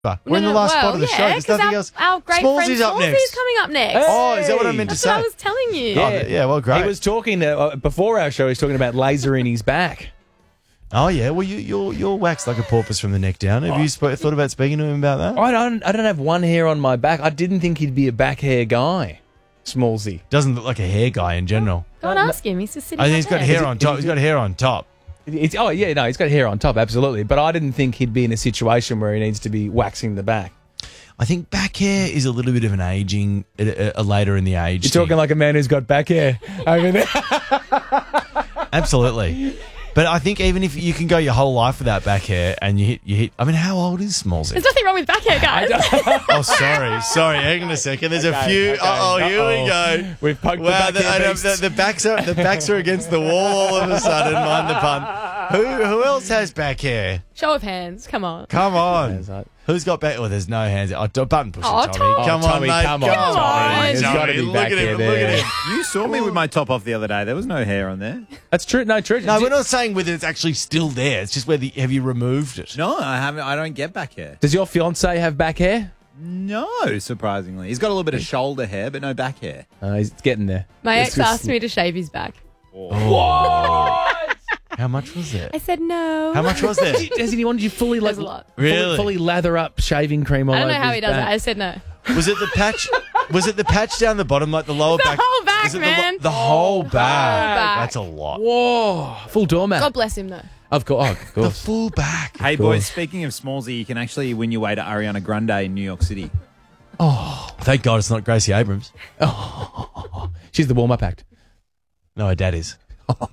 We're in the last spot of the show. There's nothing else. Our great friend Smallsy's up next. Smallsy's coming up next. Hey. Oh, is that what I meant to say? That's what I was telling you. Yeah, well, great. He was talking before our show. He was talking about laser in his back. Oh yeah, well you're waxed like a porpoise from the neck down. Have you thought about speaking to him about that? I don't have one hair on my back. I didn't think he'd be a back hair guy. Smallsy doesn't look like a hair guy in general. Go and ask him. He's just sitting. I think he's got hair on top. He's got hair on top. He's got hair on top, absolutely. But I didn't think he'd be in a situation where he needs to be waxing the back. I think back hair is a little bit of an aging, later in the age. You're talking like a man who's got back hair over there. Absolutely. But I think even if you can go your whole life without back hair and you hit. I mean, how old is Smallsy? There's nothing wrong with back hair, guys. Oh, sorry. Hang on a second. There's a few. Okay. Here we go. We've poked the back hair the backs are against the wall all of a sudden. Mind the pun. Who else has back hair? Show of hands. Come on. Who's got back? Well, there's no hands. Oh, button pusher, Oh, Tommy. Tom. Come Tommy, on, mate. come on, Tommy. There's got to be Look back at hair him. there. Look at him. You saw me with my top off the other day. There was no hair on there. That's true. No, true. No, we're not saying whether it's actually still there. It's just whether have you removed it? No, I haven't. I don't get back hair. Does your fiancé have back hair? No, surprisingly. He's got a little bit of shoulder hair, but no back hair. He's getting there. My ex asked me to shave his back. What? How much was it? I said no. How much was there? Has he wanted you fully There's a lot. Really? fully lather up shaving cream all I don't over know how his he does it. back? I said no. Was it the patch? Was it the patch down the bottom, like the lower The back? whole back, Was it man. The whole back. back. That's a lot. Whoa, full doormat. God bless him, though. Of course. The full back. Hey, boys, speaking of Smallsy, you can actually win your way to Ariana Grande in New York City. Thank God it's not Gracie Abrams. She's the warm-up act. No, her dad is.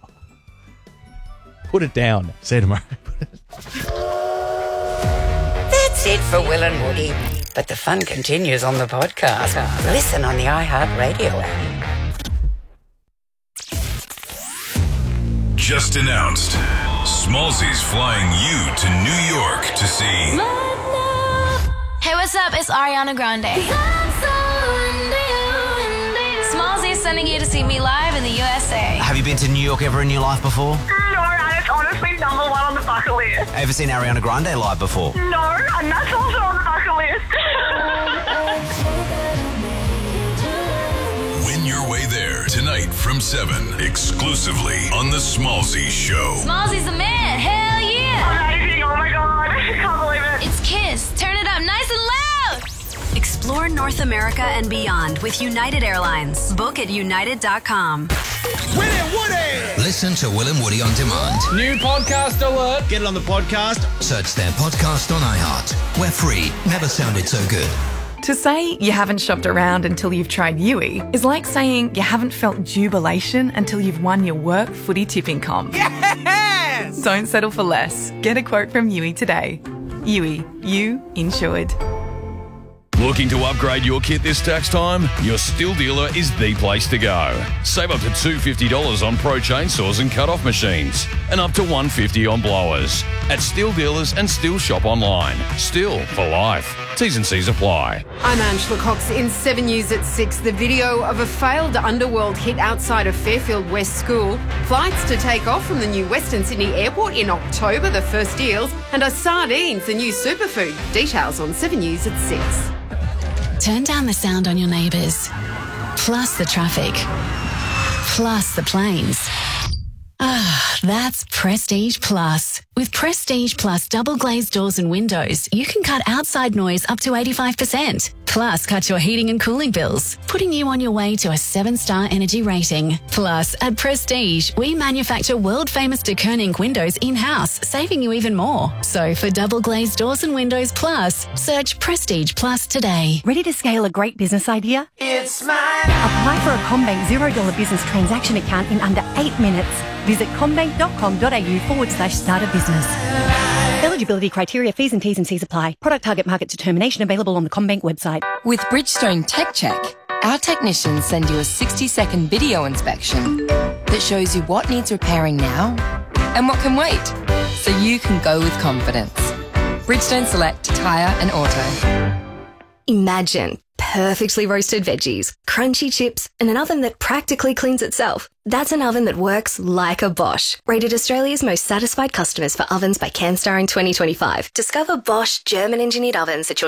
Put it down. See you tomorrow. That's it for Will and Woody. But the fun continues on the podcast. Listen on the iHeartRadio app. Just announced, Smallsy's flying you to New York to see Hey, what's up? It's Ariana Grande. Smallsy is sending you to see me live in the USA. Have you been to New York ever in your life before? No, and it's honestly #1 on the bucket list. Ever seen Ariana Grande live before? No, and that's also on the bucket list. Win your way there tonight from 7, exclusively on The Smallzy Show. Smallsy's the man. Hell yeah. Amazing, oh my God. I can't believe it. It's Kiss. Turn it up nice and loud. Explore North America and beyond with United Airlines. Book at united.com. Listen to Will and Woody on demand. New podcast alert. Get it on the podcast. Search their podcast on iHeart. We're free. Never sounded so good. To say you haven't shopped around until you've tried Yui is like saying you haven't felt jubilation until you've won your work footy tipping comp. Yes! Don't settle for less. Get a quote from Yui today. Yui, you insured. Looking to upgrade your kit this tax time? Your Still Dealer is the place to go. Save up to $250 on pro chainsaws and cut-off machines, and up to $150 on blowers. At Still Dealers and Still Shop online. Still for life. T's and C's apply. I'm Angela Cox in 7 News at 6. The video of a failed underworld hit outside of Fairfield West School. Flights to take off from the new Western Sydney Airport in October, the first deals, and are sardines the new superfood. Details on 7 News at 6. Turn down the sound on your neighbours, plus the traffic, plus the planes. That's Prestige Plus. With Prestige Plus double glazed doors and windows, you can cut outside noise up to 85%. Plus, cut your heating and cooling bills, putting you on your way to a 7-star energy rating. Plus, at Prestige, we manufacture world-famous de Koning windows in-house, saving you even more. So, for double glazed doors and windows plus, search Prestige Plus today. Ready to scale a great business idea? It's mine. Apply for a CommBank $0 business transaction account in under 8 minutes. Visit commbank.com.au/start a business. Eligibility criteria, fees and T's and C's apply. Product target market determination available on the CommBank website. With Bridgestone Tech Check, our technicians send you a 60-second video inspection that shows you what needs repairing now and what can wait, so you can go with confidence. Bridgestone Select Tyre and Auto. Imagine perfectly roasted veggies, crunchy chips, and an oven that practically cleans itself. That's an oven that works like a Bosch. Rated Australia's most satisfied customers for ovens by CanStar in 2025. Discover Bosch German-engineered ovens at your